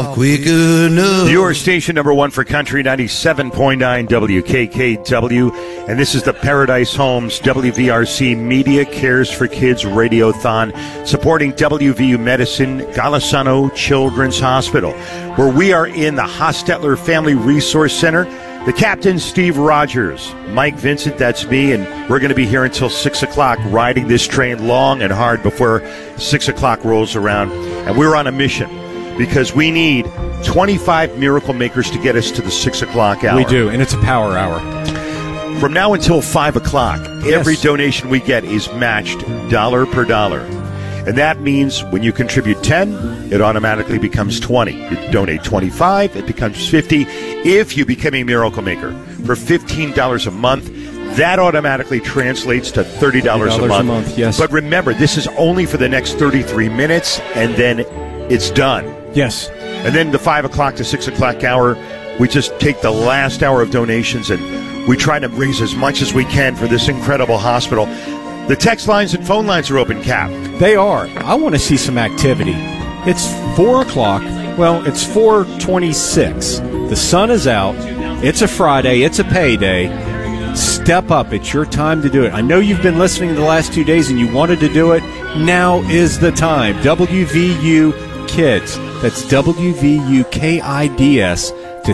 off quick enough. Your station number one for country, 97.9 WKKW. And this is the Paradise Homes WVRC Media Cares for Kids Radiothon, supporting WVU Medicine, Golisano Children's Hospital, where we are in the Hostetler Family Resource Center. The captain, Steve Rogers, Mike Vincent, that's me, and we're going to be here until 6 o'clock riding this train long and hard before 6 o'clock rolls around. And we're on a mission because we need 25 miracle makers to get us to the 6 o'clock hour. We do, and it's a power hour. From now until 5 o'clock, every donation we get is matched dollar per dollar. And that means when you contribute 10, it automatically becomes 20. You donate 25, it becomes 50. If you become a miracle maker for $15 a month, that automatically translates to $30 a month. Yes. But remember, this is only for the next 33 minutes, and then it's done. Yes. And then the 5 o'clock to 6 o'clock hour, we just take the last hour of donations, and we try to raise as much as we can for this incredible hospital. The text lines and phone lines are open, Cap. They are. I want to see some activity. It's 4 o'clock. Well, it's 4:26. The sun is out. It's a Friday. It's a payday. Step up. It's your time to do it. I know you've been listening the last 2 days and you wanted to do it. Now is the time. WVU Kids. That's WVU KIDS to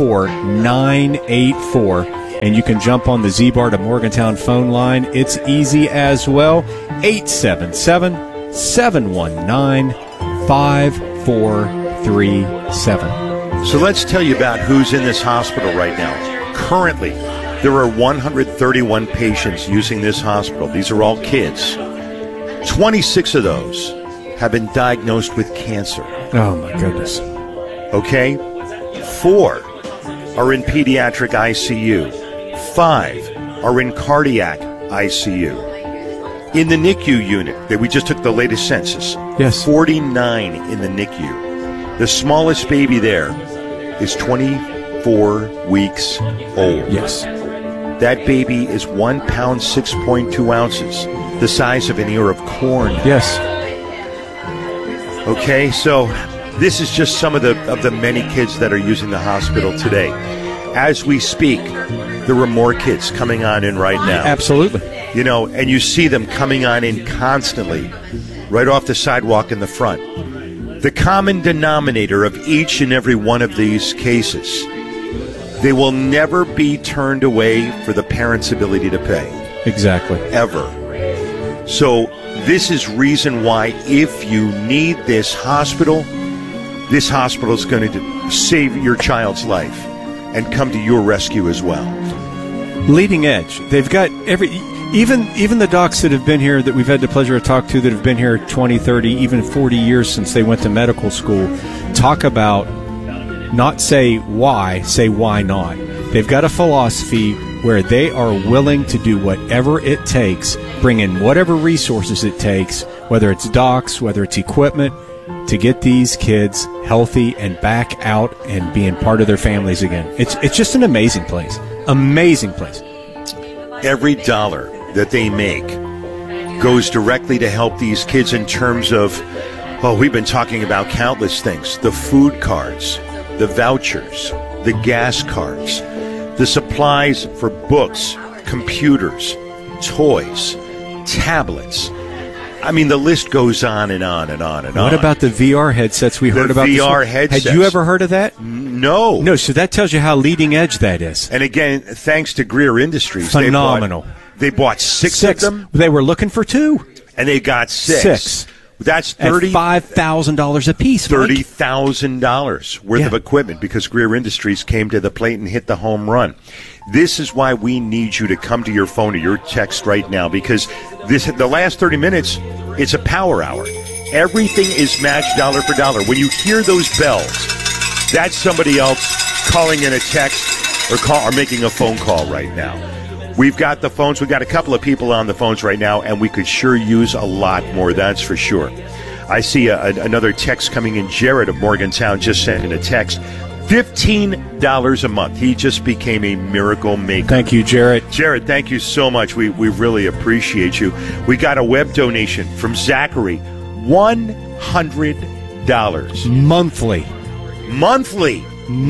34984. And you can jump on the Z-Bar to Morgantown phone line. It's easy as well. 877-719-5437. So let's tell you about who's in this hospital right now. Currently, there are 131 patients using this hospital. These are all kids. 26 of those have been diagnosed with cancer. Oh, my goodness. Okay? 4 are in pediatric ICU. 5 are in cardiac ICU. In the NICU unit, that we just took the latest census, yes, 49 in the NICU. The smallest baby there is 24 weeks old. Yes. That baby is 1 pound, 6.2 ounces, the size of an ear of corn. Yes. Okay, so this is just some of the many kids that are using the hospital today. As we speak, there are more kids coming on in right now. Absolutely. You know, and you see them coming on in constantly, right off the sidewalk in the front. The common denominator of each and every one of these cases, they will never be turned away for the parents' ability to pay. Exactly. Ever. So this is reason why if you need this hospital is going to save your child's life and come to your rescue as well. Leading Edge. They've got even the docs that have been here that we've had the pleasure of talking to that have been here 20, 30, even 40 years since they went to medical school, talk about not say why, say why not. They've got a philosophy where they are willing to do whatever it takes, bring in whatever resources it takes, whether it's docs, whether it's equipment, to get these kids healthy and back out and being part of their families again. It's just an amazing place. Amazing place. Every dollar that they make goes directly to help these kids in terms of, we've been talking about countless things. The food cards, the vouchers, the gas cards, the supplies for books, computers, toys, tablets. I mean, the list goes on and on and on and on. What about the VR headsets we heard about? The VR headsets. Had you ever heard of that? No. No, so that tells you how leading edge that is. And again, thanks to Greer Industries. Phenomenal. They bought six of them. They were looking for 2. And they got 6. That's $5,000 a piece. $30,000 worth of equipment because Greer Industries came to the plate and hit the home run. This is why we need you to come to your phone or your text right now because the last 30 minutes, it's a power hour. Everything is matched dollar for dollar. When you hear those bells, that's somebody else calling in a text or making a phone call right now. We've got the phones. We've got a couple of people on the phones right now, and we could sure use a lot more, that's for sure. I see another text coming in. Jared of Morgantown just sent in a text. $15 a month. He just became a miracle maker. Thank you, Jared. Jared, thank you so much. We really appreciate you. We got a web donation from Zachary. $100. Monthly. Monthly.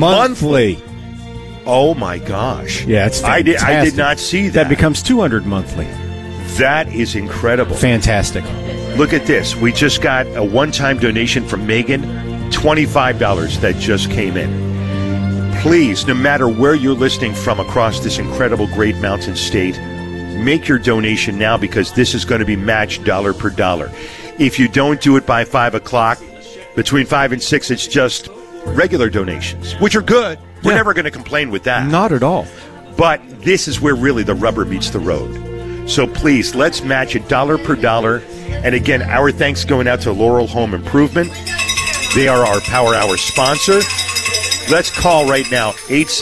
Oh my gosh! Yeah, it's fantastic. I did not see that. That becomes $200 monthly. That is incredible. Fantastic. Look at this. We just got a one-time donation from Megan, $25 that just came in. Please, no matter where you're listening from across this incredible Great Mountain State, make your donation now because this is going to be matched dollar per dollar. If you don't do it by 5 o'clock, between 5 and 6, it's just regular donations, which are good. We're never going to complain with that. Not at all. But this is where really the rubber meets the road. So please, let's match it dollar per dollar. And again, our thanks going out to Laurel Home Improvement. They are our Power Hour sponsor. Let's call right now,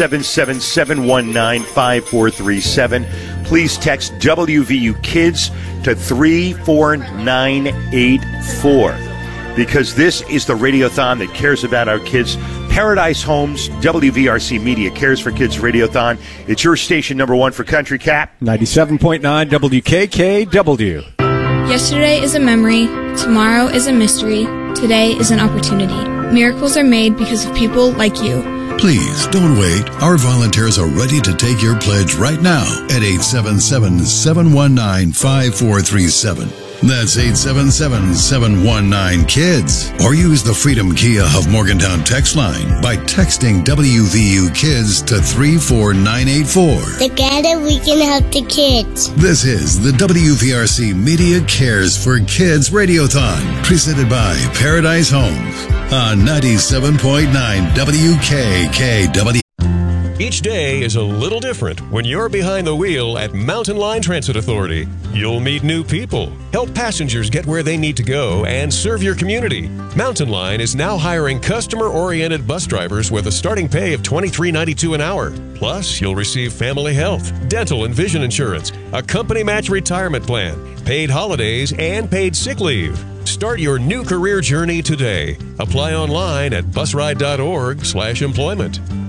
877-719-5437. Please text WVU Kids to 34984 because this is the Radiothon that cares about our kids. Paradise Homes, WVRC Media cares for kids Radiothon. It's your station number one for Country Cap. 97.9 WKKW. Yesterday is a memory. Tomorrow is a mystery. Today is an opportunity. Miracles are made because of people like you. Please don't wait. Our volunteers are ready to take your pledge right now at 877-719-5437. That's 877-719-KIDS. Or use the Freedom Kia of Morgantown text line by texting WVU Kids to 34984. Together we can help the kids. This is the WVRC Media Cares for Kids Radiothon, presented by Paradise Homes on 97.9 WKKW. Each day is a little different when you're behind the wheel at Mountain Line Transit Authority. You'll meet new people, help passengers get where they need to go, and serve your community. Mountain Line is now hiring customer-oriented bus drivers with a starting pay of $23.92 an hour. Plus, you'll receive family health, dental and vision insurance, a company match retirement plan, paid holidays, and paid sick leave. Start your new career journey today. Apply online at busride.org/employment.